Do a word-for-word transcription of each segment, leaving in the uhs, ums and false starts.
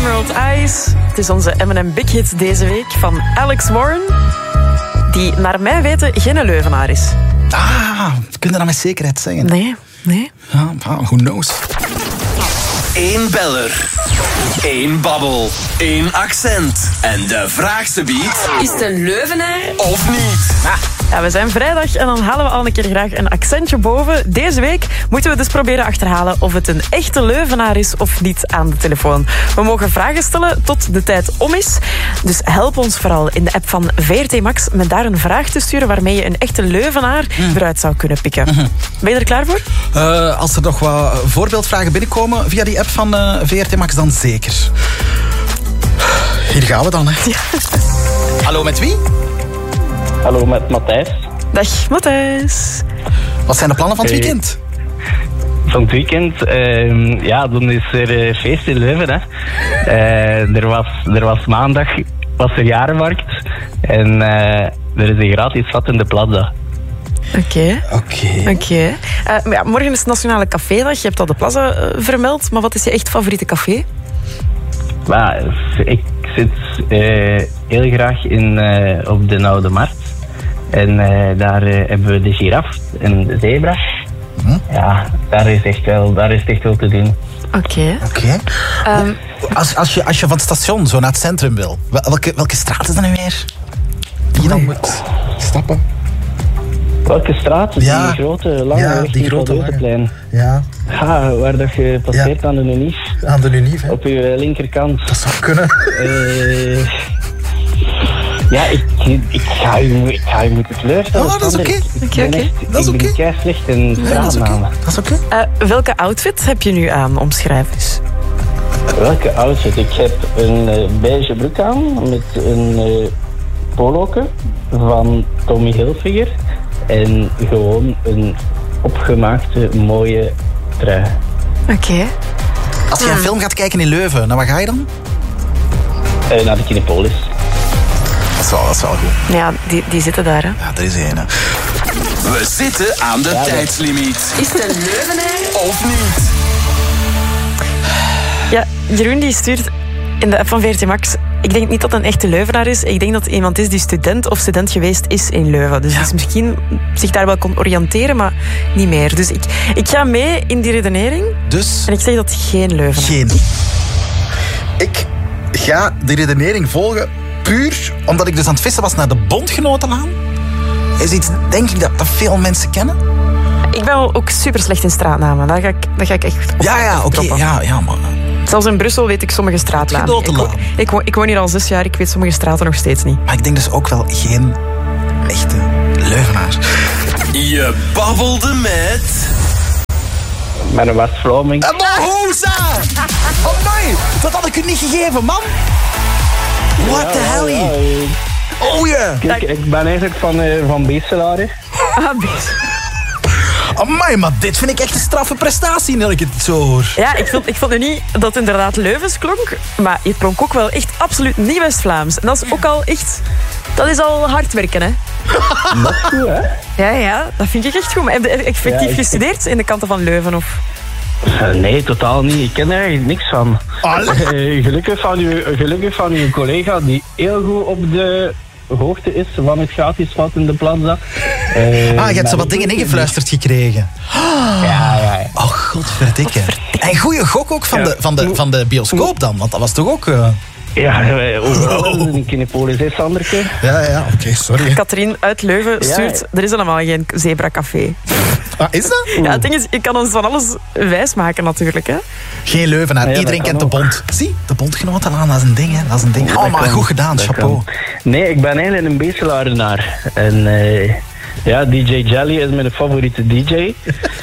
Emerald Eyes. Het is onze M en M Big Hit deze week van Alex Warren, die naar mijn weten geen Leuvenaar is. Ah, we kunnen dat met zekerheid zeggen. Nee, nee. Ja, who knows. Eén beller, één babbel, één accent. En de vraag ze biedt... Is het een Leuvenaar? Of niet? Ah. Ja, we zijn vrijdag en dan halen we al een keer graag een accentje boven. Deze week moeten we dus proberen achterhalen of het een echte Leuvenaar is of niet aan de telefoon. We mogen vragen stellen tot de tijd om is. Dus help ons vooral in de app van V R T Max met daar een vraag te sturen waarmee je een echte Leuvenaar mm. eruit zou kunnen pikken. Mm-hmm. Ben je er klaar voor? Uh, als er nog wat voorbeeldvragen binnenkomen via die app van uh, V R T Max, dan zeker. Hier gaan we dan, hè. Ja. Hallo, met wie? Hallo, met Matthijs. Dag, Matthijs. Wat zijn de plannen van het weekend? Van het weekend? Uh, ja, dan is er uh, feest in Leuven, hè. Uh, er, was, er was maandag, was er jarenmarkt. En uh, er is een gratis vat in de Plaza. Oké. Oké. Oké. Uh, ja, morgen is het Nationale Cafédag. Je hebt al de Plaza uh, vermeld. Maar wat is je echt favoriete café? Ja, ik zit uh, heel graag in, uh, op de Oude Markt. En uh, daar uh, hebben we de giraf en de zebra. Hm? Ja, daar is, echt wel, daar is echt wel te doen. Oké. Okay. Okay. Um, als, als, je, als je van het station zo naar het centrum wil, welke, welke straat is dat nu weer? Die je dan moet stappen? Welke straat? Ja. Die grote, lange ja, weg die grote plein. Ja. Ja, waar dat je passeert ja. aan de Unief. Aan de Unief, hè. Op je linkerkant. Dat zou kunnen. Uh, ja, ik, ik, ga u, ik ga u moeten teleurstellen. Oh, dat is oké. Okay. Okay, okay. Dat is oké. Ik ben kei slecht in straatnamen. Dat is oké. Okay. Uh, welke outfit heb je nu aan? Omschrijf eens. Welke outfit? Ik heb een uh, beige broek aan met een uh, poloke van Tommy Hilfiger. En gewoon een opgemaakte, mooie trui. Oké. Okay. Als je een film gaat kijken in Leuven, naar waar ga je dan? Uh, naar de Kinepolis. Dat is wel, dat is wel goed. Ja, die, die zitten daar, hè? Ja, er is één, hè. We zitten aan de ja, tijdslimiet. Is het een Leuvenaar? Of niet? Ja, Jeroen die stuurt in de app van V R T Max... Ik denk niet dat het een echte Leuvenaar is. Ik denk dat het iemand is die student of student geweest is in Leuven. Dus, ja. dus misschien zich daar wel kon oriënteren, maar niet meer. Dus ik, ik ga mee in die redenering. Dus? En ik zeg dat het geen Leuvenaar geen. is. Ik ga die redenering volgen puur omdat ik dus aan het vissen was naar de Bondgenotenlaan. Is iets, denk ik, dat, dat veel mensen kennen. Ik ben wel ook super slecht in straatnamen. Daar ga ik, daar ga ik echt op. Ja, ja, oké. Okay, ja, ja, man. Zelfs in Brussel weet ik sommige straatlanen. Ik, ik, ik woon hier al zes jaar, ik weet sommige straten nog steeds niet. Maar ik denk dus ook wel geen echte Leuvenaar. Je babbelde met... Met een West-Vlaming. Een Mohoza! Oh nee, dat had ik u niet gegeven, man. What the hell? Ja, ja. Oh ja. Yeah. Kijk, ik ben eigenlijk van, uh, van Beeselare. Ah, Beeselare. Amai, maar dit vind ik echt een straffe prestatie, nu ik het zo hoor. Ja, ik vond, ik vond nu niet dat het inderdaad Leuvens klonk, maar het klonk ook wel echt absoluut niet West-Vlaams. En dat is ook al echt... Dat is al hard werken, hè? Dat is goed, hè? Ja, ja, dat vind ik echt goed. Maar heb je effectief ja, ik... gestudeerd in de kanten van Leuven, of... Uh, nee, totaal niet. Ik ken er eigenlijk niks van. Uh, gelukkig van uw, gelukkig van uw collega die heel goed op de hoogte is van het gratis vat in de Plaza. Uh, ah, je hebt zo wat dingen ingefluisterd gekregen. Oh. Ja, ja, ja. Oh, godverdikke. En goeie gok ook van, ja. de, van, de, van de bioscoop dan, want dat was toch ook... Uh... Ja, overal oh. in Kinepolis, hè, Sanderke? Ja, ja, oké, okay, sorry. Katrien uit Leuven stuurt... Ja. Er is helemaal geen zebracafé. Ah, is dat? Ja, het ding is, je kan ons van alles wijsmaken natuurlijk, hè. Geen Leuvenaar, ja, iedereen kent de Bond. Zie, de Bondgenotenlaan, dat is een ding, hè. Dat is een ding. Oh, maar goed gedaan, dat chapeau. Kan. Nee, ik ben eigenlijk een Beeselarenaar. En... Uh, ja, D J Jelly is mijn favoriete D J.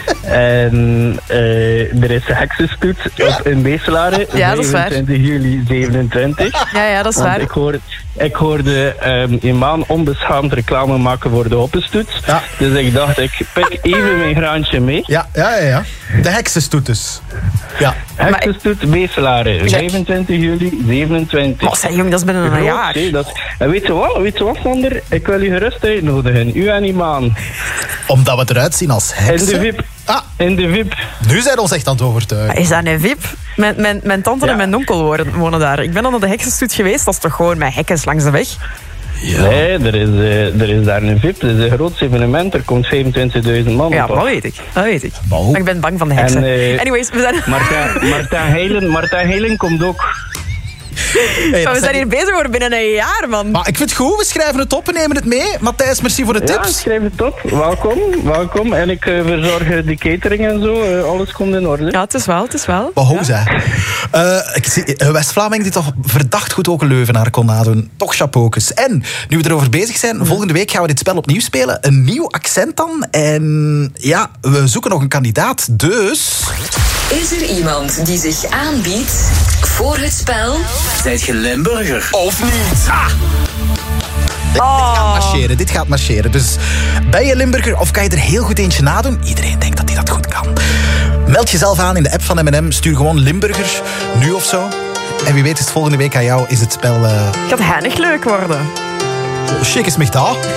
En uh, er is een heksenstoet op in Beeselare. Ja, dat is waar. zevenentwintig juli zevenentwintig. Ja, ja, dat is Want waar. Ik hoorde, ik hoorde um, Imaan onbeschaamd reclame maken voor de hoppenstoet. Ja. Dus ik dacht, ik pik even mijn graantje mee. Ja, ja, ja. ja. De heksenstoet dus. Ja. Heksenstoet Beeselare, vijfentwintig juli zevenentwintig. Oh, zeg jong, dat is binnen een jaar. Groot, dat, en weet je wat, weet je wat, Sander? Ik wil je gerust uitnodigen, u en Imaan. Omdat we eruit zien als heksen? In de V I P. Ah. In de V I P. Nu zijn we ons echt aan het overtuigen. Is dat een V I P? Mijn, mijn, mijn tante Ja. en mijn onkel wonen, wonen daar. Ik ben al naar de heksenstoet geweest. Dat is toch gewoon met hekken langs de weg? Ja. Nee, er is, uh, er is daar een V I P. Het is een groot evenement. Er komt vijfentwintigduizend man Ja, op. dat weet ik. Dat weet ik. Wow. Maar ik ben bang van de heksen. En, eh, Anyways, we zijn, Marta, Marta, Heilen, Marta Heilen komt ook. Hey, maar dat we zijn zijn- hier bezig voor binnen een jaar, man. Maar ik vind het goed, we schrijven het op, we nemen het mee. Matthijs, merci voor de Ja, tips. schrijf het op. Welkom, welkom. En ik uh, verzorg de catering en zo. Uh, alles komt in orde. Ja, het is wel, het is wel. Wat hoog zeg. Eh, ik zie een West-Vlaming die toch verdacht goed ook een Leuvenaar kon nadoen. Toch chapeaukes. En nu we erover bezig zijn, volgende week gaan we dit spel opnieuw spelen. Een nieuw accent dan. En ja, we zoeken nog een kandidaat. Dus... Is er iemand die zich aanbiedt voor het spel? Zijt je Limburger of niet? Ah, Dit, dit gaat marcheren, dit gaat marcheren. Dus ben je Limburger of kan je er heel goed eentje nadoen? Iedereen denkt dat hij dat goed kan. Meld jezelf aan in de app van M en M. Stuur gewoon Limburger, nu of zo. En wie weet is het volgende week aan jou is het spel... Uh... Het gaat heinig leuk worden. Schick is mich da.